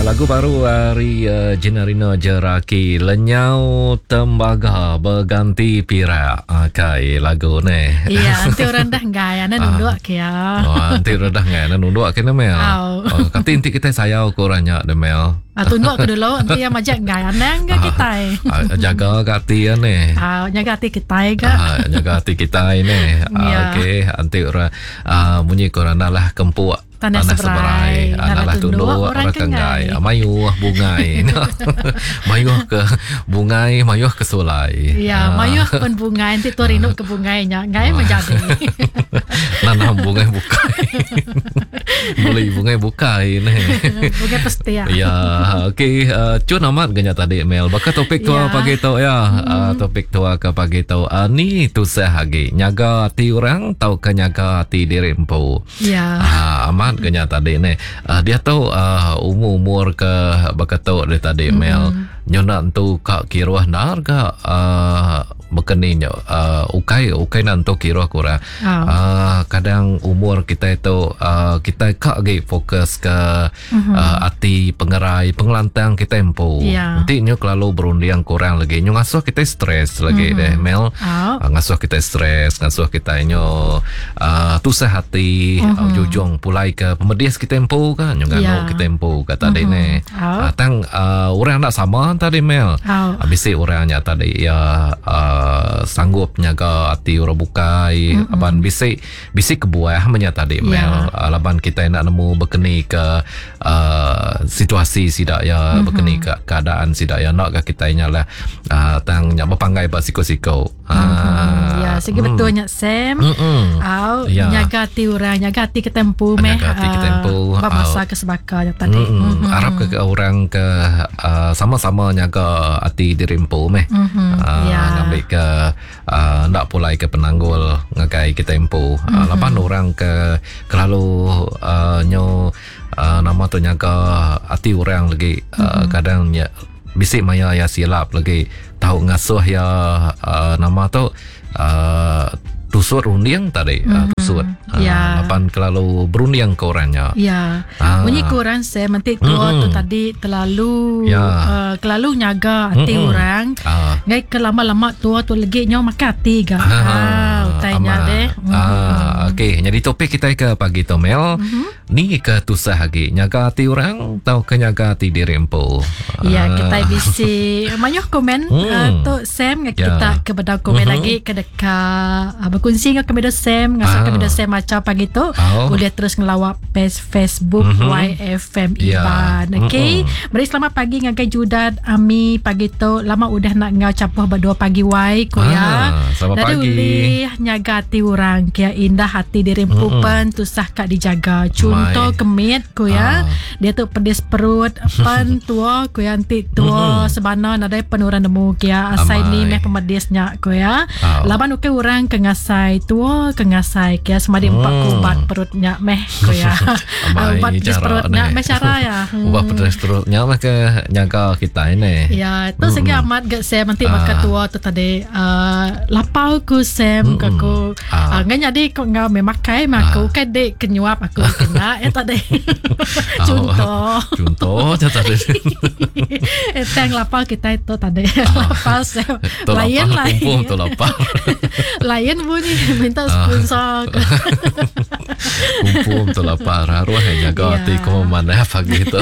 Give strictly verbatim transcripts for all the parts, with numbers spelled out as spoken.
lagu baru dari uh, Jenarina Jeraki, Lenyau Tembaga Berganti Pira. Okay, lagu ni. Iya, nanti orang dah gaya na nunduk kaya. Oh, nanti orang dah gaya na nunduk kaya Mel. Oh, kata inti kita sayau koranya de Mel. Ah, tunduk ke dulu, nanti yang majak gaya na enggak kita. Jaga hati ni. Ah, jaga hati kita ke? Ah, jaga hati kita ini. Okay, nanti orang bunyi korana lah kempuk. Tanah seberai, adalah tunduk orang kengai, mayuh bungai, mayuh ke bungai, mayuh ke sulai. Ya, mayuh pun bungai, nanti tu rinuk ke bungainya, ngai menjadi. Nanam bungai bukai, boleh bungai bukai ni. Bungai pasti ya. Ya, okay, cun amat ganya tadi Mel. Baka topik tua pagi tu ya, topik tua ke pagi tu. Ni tu sehagi nyaga hati orang, tahu ke nyaga hati diri empu. Ya. Amat kenya tadi ni uh, dia tahu uh, umur-umur ke bakato dia tadi mm-hmm. Mel nyona tu kak kiruah nar ka uh, bekeninya uh, ukai ukai nanto kiruah kura oh. uh, kadang umur kita itu uh, kita kak ge fokus ke mm-hmm. uh, ati pengerai pengelantang kita empu yeah. Nanti nyo kalau berundiang kurang lagi nyo ngasuh kita stres lagi mm-hmm. deh Mel oh. uh, ngasuh kita stres ngasuh kita nyo uh, tusah hati mm-hmm. uh, jujung pulai ke pemedias kita empu kan nyo ngano yeah. kita empu kata mm-hmm. ni oh. uh, tang uh, orang nak sama tadi Mel oh. habis orangnya tadi ya uh, sanggup nyaga hati orang bukai mm-hmm. aban bisik bisik kebuah menya tadi Mel yeah. uh, laban kita nak nemu berkeni ke uh, situasi sidak ya mm-hmm. berkeni ke keadaan sidak ya nak ke kita nyalah uh, tang nya berpanggai ba siko-siko mm-hmm. ya segi mm. betulnya Sam mm-hmm. au yeah. nyaga hati orang nyaga hati ketempu meh nyaga hati ketempu uh, masa kesebaka tadi mm-hmm. mm-hmm. harap ke orang ke uh, sama-sama nyaga hati dirimpu meh mm-hmm. uh, yeah. ngambil ke uh, nak pulai ke penanggul ngagai kita empu mm-hmm. uh, lapan orang ke kalau uh, nyo uh, nama tu nyaga hati orang lagi uh, mm-hmm. kadang ya bisik maya ya silap lagi tahu ngasuh ya uh, nama tu uh, tusur undiang tadi mm-hmm. uh, tusur uh, ya. Lapan kalau berundiang ke orangnya ya ah. bunyi korang saya nanti tua mm-hmm. tu tadi terlalu ya. uh, terlalu nyaga hati mm-hmm. orang ah. ngai ke lama-lama tua tu lagi nyaw makan hati ga ah, ah utainya deh mm-hmm. ah, okey jadi topik kita ke pagi tu Mel mm-hmm. ni ke tusah lagi nyaga hati orang atau ke nyaga hati diri empu ya ah. kita bisi mayuh komen mm. uh, tu Sam ngai ya. kita ke benda komen mm-hmm. lagi ke dekat uh, berkongsi dengan kepada Sam ngasa ah. kepada Sam macam pagi tu oh. boleh terus ngelawak page Facebook mm-hmm. Y F M Iban yeah. okey mm-hmm. mari selamat pagi ngagai Judan Ami pagi tu lama udah nak ngau capuh berdua pagi Y ko ya ah, selamat dari pagi ulih nyaga hati orang kia indah hati diri empupan mm-hmm. tusah kak dijaga contoh kemit ko ya ah. dia tu pedis perut pan tua ko ya nanti tua mm-hmm. sebana nadai penuran nemu kia asai ni meh pemedisnya ko ya oh. laban uke orang kengasai tua kengasai kia semadi empat hmm. ubat perutnya meh ko ya ubat pedis perutnya meh cara ya hmm. ubat pedis perutnya meh ke nyaga kita ini ya itu hmm. segi amat gak saya nanti ah. maka tua tu tadi uh, lapau ku Sam hmm. aku ah. uh, nganya di kok ngau memakai aku ah. kan dek kenyuap aku kena ya tadi contoh contoh tadi tang lapau kita itu tadi lapau lain lain kumpul tu lapau lain bunyi minta sponsor kumpul tu lapau raruh hanya gati ko mana pagi tu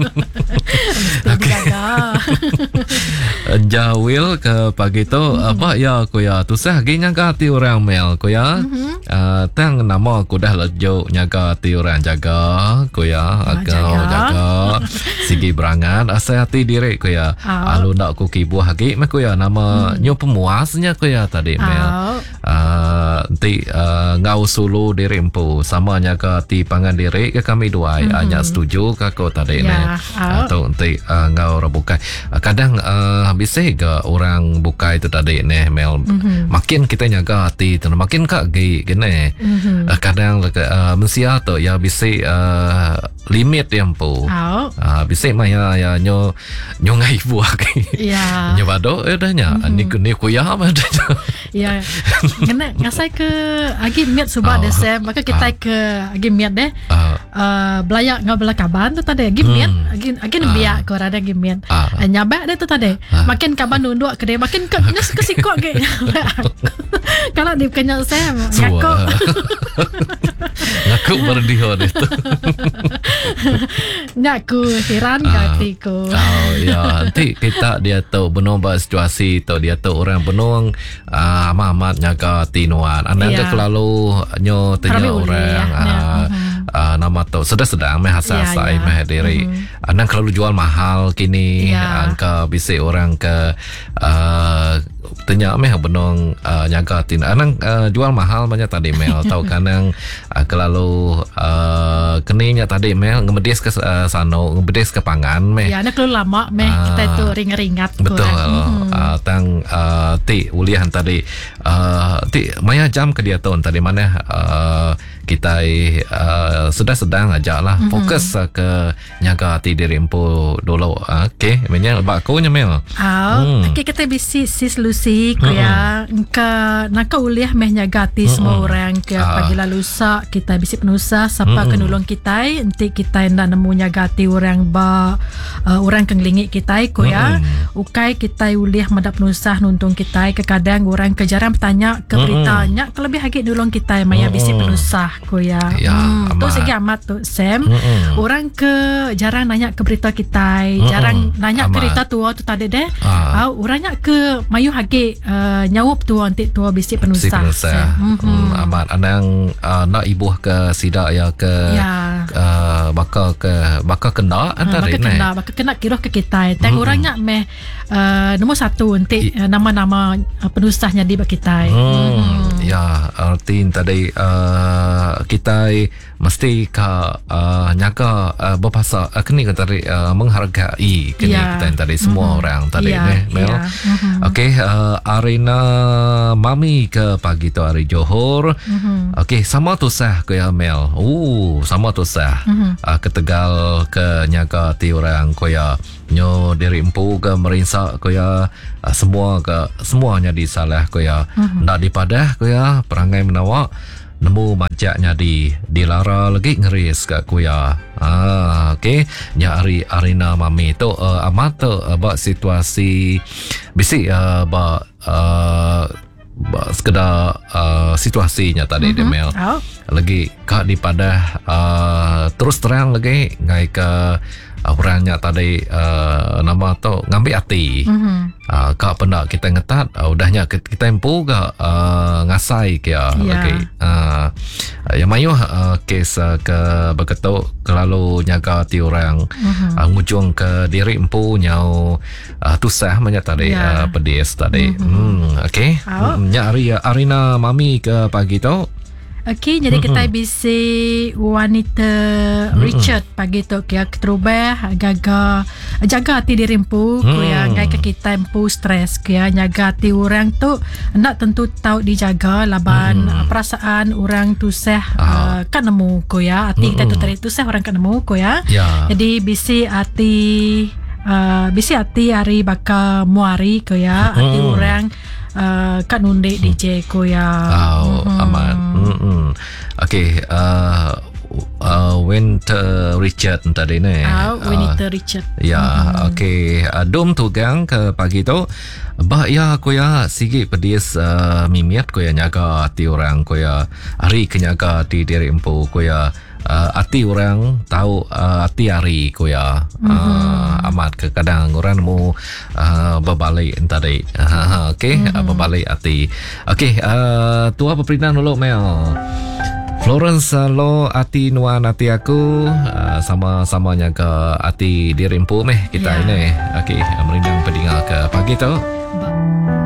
jawil ke pagi tu apa ya ko ya tu sah gi nyaga hati orang Mel ko ya tang nama aku dah lejo nyaga hati orang jaga ko ya agak jaga sigi berangan asal hati diri ko ya alu nak ku kibuh lagi mak ko ya nama nyo pemuasnya ko ya tadi Mel nanti ngau sulu diri empu sama nyaga hati pangan diri ke kami dua hanya setuju ke ko tadi ni atau nanti ngau rabukai kadang bisa ke orang bukai itu tadi ni Mel makin kita nyaga hati tu makin kak gi gini kadang mensia tu ya bisa limit yang po. Au. Ah, bisik mah ya ya nyo nyo ngai buah ke. Ya. Nyo bado eh dah nya. Ni ni kuya apa dah. Ya. Kena ngasai ke agi miat subah Oh. deh Sam. Maka kita ke agi miat deh. Ah, Uh, belayak ngau bela kaban tu tadi agi miat agi agi biak ko rada agi miat. Ah. Uh, nyabak dia tu tadi. Makin kaban nunduk ke dia makin ke nyas ke sikok ke. Kalau dia kenyak Sam ngaku. Ngaku berdiho itu. Ngaku heran Ah. hatiku. Oh ya, nanti kita dia tahu benomba situasi tu dia tahu orang benong uh, amat nyaga tinuan. Anda Ya. yeah. Kelalu nyo tanya Perami uli, orang ya. uh, Mhm. uh, nama tu sedang-sedang meh hasa-hasa Ya, ya. meh diri. Anda kelalu jual mahal kini Ya. angka bisik orang ke uh, tanya meh benong uh, nyaga tin. Anda uh, jual mahal banyak tadi mel tahu kanang uh, kelalu uh, keninya tadi mel ngemedis ke uh, sano ngemedis ke pangan meh. Ya, nak keluar lama meh Ah. kita itu ringat-ringat Betul. kurang. Uh, tang uh, ti ulihan tadi uh, ti maya jam ke dia tahun tadi mana uh, kita uh, sudah sedang aja lah mm-hmm. fokus uh, ke nyaga ti diri empu dulu. Uh, Okey, menya bakunya mel. Ah, Hmm. okay, kita bisi si solusi ko ya. Ke naka uliah meh nyagati semua orang ke Ah. pagi lalu sa kita bisi penusa siapa Mm-mm. ke nulung kita nanti kita ndak nemu nyagati orang ba uh, orang kenglingi kita ko ya. Ukai kita uliah madap penusa nuntung kita ke kadang orang ke jarang bertanya ke beritanya ke lebih hagi nulung kita maya bisi penusa ko ya. Ya, Hmm, tu amat. segi amat tu Sam. Mm-mm. Orang ke jarang nanya ke berita kita, jarang nanya Amat. ke berita tua tu tadi deh. Ah. Ah, orangnya ke mayu hage uh, nyawup tua nanti tua bisi Si penusah. penusa. Hmm, amat anang uh, nak ibuh ke sidak ya ke Ya. uh, bakal ke bakal kena Ah, antara Baka ni. kena Baka kena kira ke kita. Teng orangnya meh uh, nombor satu nanti uh, nama-nama uh, penusahnya di bak kita. Hmm, ya, arti tadi uh, kita mesti ka uh, nyaga uh, berpasa uh, kini kan tadi uh, menghargai kini Ya. kita tadi semua orang tadi Ya, ni Mel. ya. Mhm. Okey, uh, Arina Mami ke pagi tu hari Johor. Mhm. Okey, sama tu sah ke ya Mel. Oh, sama tu sah. Mhm. Uh, ke Tegal ke nyaga ti orang ko ya nyo diri empu ke merinsak ko ya uh, semua ke semuanya disalah ko ya Mhm. ndak dipadah ko ya perangai menawak nemu majaknya di dilara lagi ngeris ke ko ya. Ah, okey. Nya Ari Arina Mami tu uh, amat tu uh, bak situasi bisi uh, bak uh, bak sekedar uh, situasinya tadi mm-hmm. Demel. Oh. Lagi kak di pada uh, terus terang lagi ngai ke uh, orangnya tadi uh, nama tu ngambil hati. Mhm. Uh, kak pernah kita ngetat uh, udahnya kita, kita empu ke uh, ngasai ke Ya. lagi. Uh, yang mayu uh, kes uh, ke begitu kelalu nyaga ti orang Mhm. uh, ngujung ke diri empu nyau uh, tusah banyak tadi Ya. uh, pedis tadi. Mhm. Hmm, okey. Oh. Hmm, nya Ari Arina Mami ke pagi tu. Okey, jadi kita bisi wanita Richard pagi tu kaya keterubah gaga jaga hati diri empu kaya ngai ke kita empu stres kaya nyaga hati orang tu nak tentu tahu dijaga laban perasaan orang tu seh uh, kan nemu kaya hati kita tu tadi tu seh orang kan nemu kaya. Ya. Jadi bisi hati uh, bisi hati hari baka muari kaya hati Mm. orang uh, kan undik D J kaya. Oh, aman. Mm-mm. Okey, uh, uh, Winter Richard tadi ni. Ah, Uh, Winita Richard. Ya, okey. Uh, dom tugang ke pagi tu. Bah ya ko ya sigi pedis uh, mimiat ko ya nyaga hati orang ko ya hari kenyaga di diri empu ko ya uh, hati orang tahu uh, hati hari ko ya uh, amat ke kadang orang mau uh, berbalik tadi. Uh, okey, uh, berbalik hati. Okey, uh, tua peperinan dulu Mel. Florence uh, lo ati nuan ati aku uh, sama-samanya ke ati diri empu meh kita Ya. ini. Okey, merindang pedinga ke pagi tu.